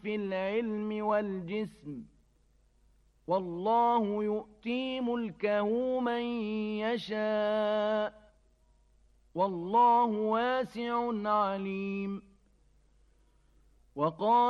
في العلم والجسم، والله يؤتي ملكه من يشاء، والله واسع عليم. وقال